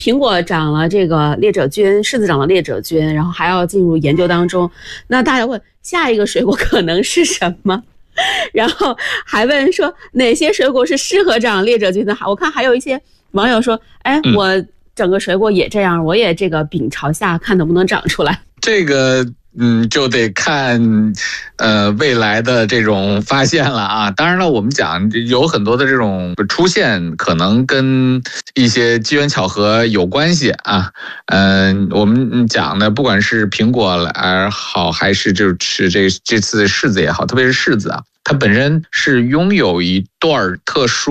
苹果长了这个裂褶菌，柿子长了裂褶菌，然后还要进入研究当中。那大家问下一个水果可能是什么？然后还问说哪些水果是适合长裂褶菌的？我看还有一些网友说，我整个水果也这样，我也这个饼朝下，看能不能长出来。 这个就得看未来的这种发现了啊。当然了，我们讲有很多的这种出现可能跟一些机缘巧合有关系啊。我们讲的不管是苹果也好，还是就是这次柿子也好，特别是柿子啊，它本身是拥有一段特殊